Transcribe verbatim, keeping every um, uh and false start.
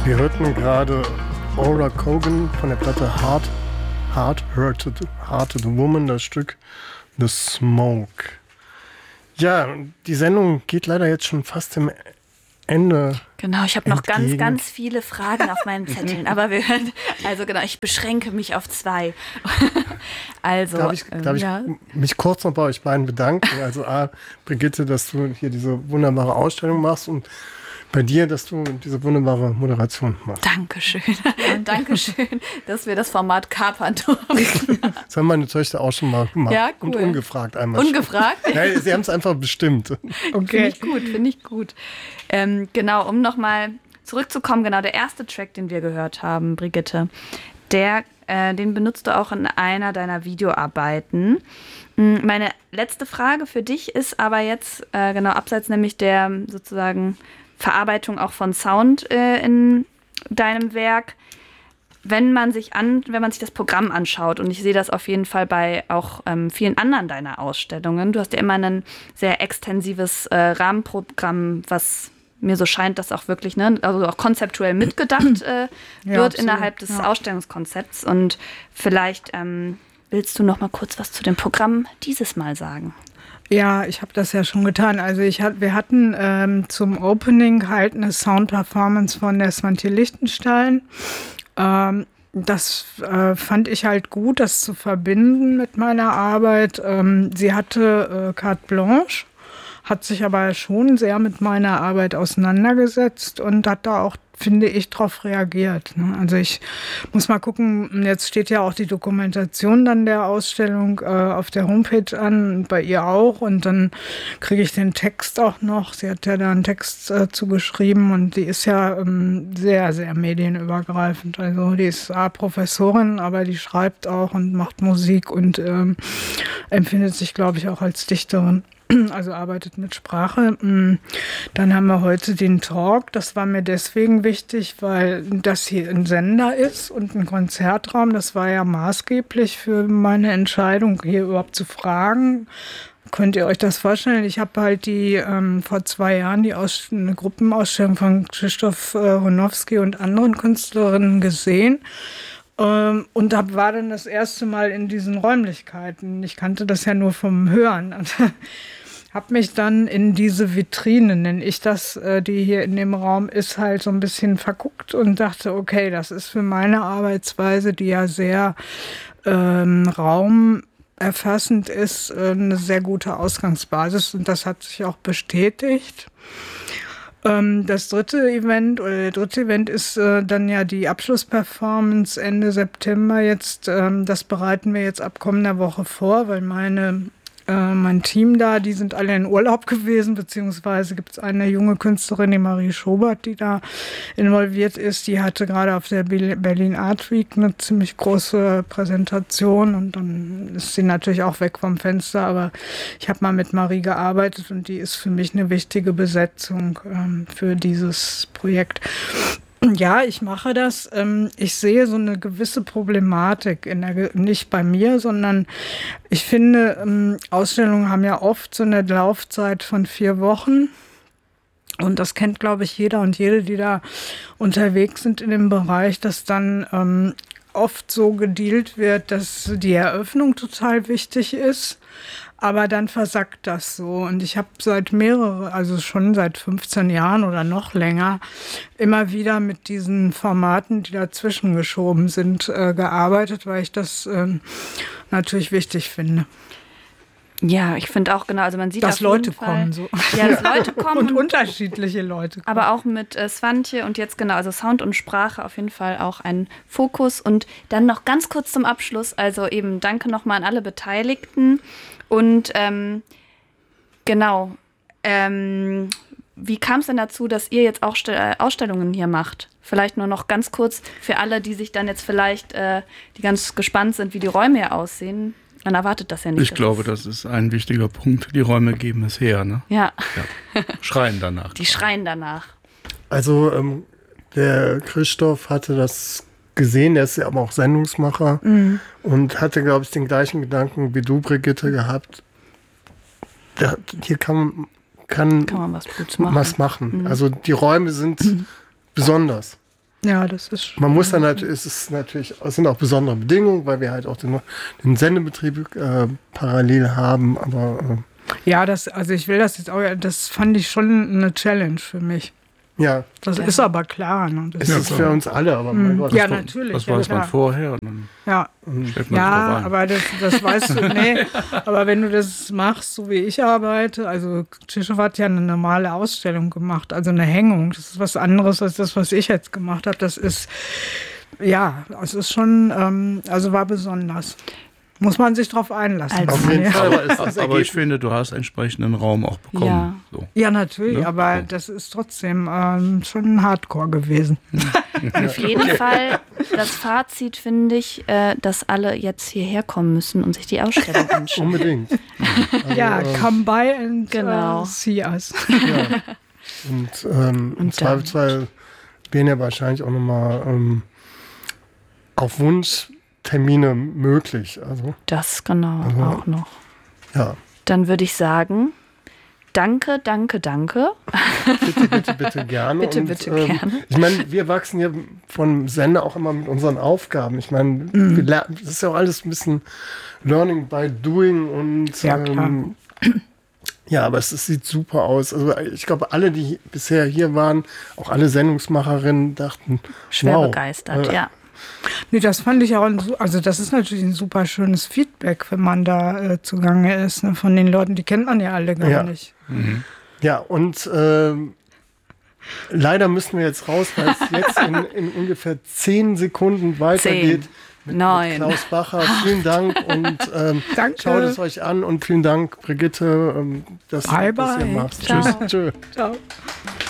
Wir hörten gerade Aura Cogan von der Platte Heart, Heart, Hearted, Hearted Woman, das Stück The Smoke. Ja, die Sendung geht leider jetzt schon fast im Ende. Genau, ich habe noch ganz, ganz viele Fragen auf meinen Zetteln, aber wir hören, also genau, ich beschränke mich auf zwei. Also, darf ich, darf ja. ich mich kurz noch bei euch beiden bedanken? Also A, Brigitte, dass du hier diese wunderbare Ausstellung machst und bei dir, dass du diese wunderbare Moderation machst. Dankeschön. Dankeschön, dass wir das Format kapern durften. Das haben meine Töchter auch schon mal gemacht. Ja, cool. Und ungefragt einmal. Ungefragt? Nein, sie haben es einfach bestimmt. Okay. Finde ich gut, finde ich gut. Ähm, genau, um nochmal zurückzukommen, genau, der erste Track, den wir gehört haben, Brigitte, der, äh, den benutzt du auch in einer deiner Videoarbeiten. Meine letzte Frage für dich ist aber jetzt, äh, genau, abseits nämlich der sozusagen Verarbeitung auch von Sound äh, in deinem Werk. Wenn man sich an, wenn man sich das Programm anschaut, und ich sehe das auf jeden Fall bei auch ähm, vielen anderen deiner Ausstellungen, du hast ja immer ein sehr extensives äh, Rahmenprogramm, was mir so scheint, dass auch wirklich, ne, also auch konzeptuell mitgedacht äh, wird ja, innerhalb des ja. Ausstellungskonzepts. Und vielleicht ähm, willst du noch mal kurz was zu dem Programm dieses Mal sagen? Ja, ich habe das ja schon getan. Also ich hat, wir hatten ähm, zum Opening halt eine Sound-Performance von der Svante Lichtenstein. Ähm, das äh, fand ich halt gut, das zu verbinden mit meiner Arbeit. Ähm, sie hatte äh, carte blanche, hat sich aber schon sehr mit meiner Arbeit auseinandergesetzt und hat da auch, finde ich, darauf reagiert. Ne? Also ich muss mal gucken, jetzt steht ja auch die Dokumentation dann der Ausstellung äh, auf der Homepage an, bei ihr auch, und dann kriege ich den Text auch noch. Sie hat ja da einen Text äh, zugeschrieben und die ist ja ähm, sehr, sehr medienübergreifend. Also die ist A, Professorin, aber die schreibt auch und macht Musik und ähm, empfindet sich, glaube ich, auch als Dichterin. Also arbeitet mit Sprache. Dann haben wir heute den Talk. Das war mir deswegen wichtig, weil das hier ein Sender ist und ein Konzertraum. Das war ja maßgeblich für meine Entscheidung, hier überhaupt zu fragen. Könnt ihr euch das vorstellen? Ich habe halt die ähm, vor zwei Jahren die Aus- eine Gruppenausstellung von Krzysztof äh, Honowski und anderen Künstlerinnen gesehen. Ähm, und da war dann das erste Mal in diesen Räumlichkeiten. Ich kannte das ja nur vom Hören. Und habe mich dann in diese Vitrine, nenne ich das, äh, die hier in dem Raum ist, halt so ein bisschen verguckt und dachte, okay, das ist für meine Arbeitsweise, die ja sehr ähm, raumerfassend ist, äh, eine sehr gute Ausgangsbasis. Und das hat sich auch bestätigt. Das dritte Event oder der dritte Event ist äh, dann ja die Abschlussperformance Ende September jetzt. Ähm, das bereiten wir jetzt ab kommender Woche vor, weil meine äh, mein Team da, die sind alle in Urlaub gewesen, beziehungsweise gibt es eine junge Künstlerin, die Marie Schobert, die da involviert ist. Die hatte gerade auf der Berlin Art Week eine ziemlich große Präsentation und dann ist sie natürlich auch weg vom Fenster, aber ich habe mal mit Marie gearbeitet und die ist für mich eine wichtige Besetzung ähm, für dieses Projekt. Ja, ich mache das. Ich sehe so eine gewisse Problematik, in der, nicht bei mir, sondern ich finde, Ausstellungen haben ja oft so eine Laufzeit von vier Wochen. Und das kennt, glaube ich, jeder und jede, die da unterwegs sind in dem Bereich, dass dann ähm, oft so gedealt wird, dass die Eröffnung total wichtig ist. Aber dann versackt das so. Und ich habe seit mehrere, also schon seit fünfzehn Jahren oder noch länger, immer wieder mit diesen Formaten, die dazwischen geschoben sind, äh, gearbeitet, weil ich das äh, natürlich wichtig finde. Ja, ich finde auch genau, also man sieht dass auf Leute jeden Fall, kommen so. Ja, dass Leute kommen. und, und unterschiedliche Leute kommen. Aber auch mit äh, Svante und jetzt genau, also Sound und Sprache auf jeden Fall auch ein Fokus. Und dann noch ganz kurz zum Abschluss, also eben danke nochmal an alle Beteiligten. Und ähm, genau, ähm, wie kam es denn dazu, dass ihr jetzt auch St- Ausstellungen hier macht? Vielleicht nur noch ganz kurz für alle, die sich dann jetzt vielleicht, äh, die ganz gespannt sind, wie die Räume hier aussehen. Man erwartet das ja nicht. Ich glaube, das ist ein wichtiger Punkt. Die Räume geben es her, ne? Ja. ja. Schreien danach. Die schreien danach. Also ähm, der Christoph hatte das gesehen, der ist ja aber auch Sendungsmacher mhm. und hatte, glaube ich, den gleichen Gedanken wie du, Brigitte, gehabt. Da, hier kann, kann, kann man was Gutes machen. Was machen. Mhm. Also die Räume sind mhm. besonders. Ja, das ist. Man muss dann halt, es ist natürlich, es sind auch besondere Bedingungen, weil wir halt auch den, den Sendebetrieb äh, parallel haben, aber äh, Ja, das, also ich will das jetzt auch, das fand ich schon eine Challenge für mich. ja, Das Ja. ist aber klar. Ne? Das es Ja, ist klar. für uns alle, aber mein Gott. Ja, das- natürlich. Das ja, weiß man klar. vorher und dann Ja, stellt man ja sich drauf ein. aber das, das weißt du, nee. Aber wenn du das machst, so wie ich arbeite, also Tschischow hat ja eine normale Ausstellung gemacht, also eine Hängung. Das ist was anderes als das, was ich jetzt gemacht habe. Das ist, ja, es ist schon, ähm, also war besonders. Muss man sich drauf einlassen. Als- Auf jeden Ja. Fall, aber es ist das Aber ich Ergebnis. finde, du hast entsprechenden Raum auch bekommen. Ja. So. Ja, natürlich, Ne? aber So. das ist trotzdem ähm, schon Hardcore gewesen. Auf jeden Fall das Fazit finde ich, äh, dass alle jetzt hierher kommen müssen und sich die Ausstellung anschauen. Unbedingt. Also, Ja, ähm, come by and Genau. uh, see us. ja. Und ähm, im Und Zweifelsfall werden ja wahrscheinlich auch nochmal ähm, auf Wunsch Termine möglich. Also, Das genau Also- auch noch. ja, Dann würde ich sagen, danke, danke, danke. bitte, bitte, bitte gerne. Bitte, Und, bitte, ähm, gerne. Ich meine, wir wachsen ja vom Sender auch immer mit unseren Aufgaben. Ich meine, wir lernen, das ist ja auch alles ein bisschen Learning by Doing und Ja, klar. ähm, ja, aber es, es sieht super aus. Also ich glaube, alle, die bisher hier waren, auch alle Sendungsmacherinnen, dachten, Schwer wow, begeistert, äh, ja. Nee, das fand ich auch, ein, su- also das ist natürlich ein super schönes Feedback, wenn man da äh, zugange ist, ne, von den Leuten, die kennt man ja alle gar Ja. nicht. Ja, und ähm, leider müssen wir jetzt raus, weil es jetzt in, in ungefähr zehn Sekunden weitergeht. Zehn, Mit, neun. mit Klaus Bacher. Vielen Dank und ähm, Danke. schaut es euch an und vielen Dank, Brigitte, ähm, dass, Bye, dass ihr bye. macht. Ciao. Tschüss. Tschö. Ciao.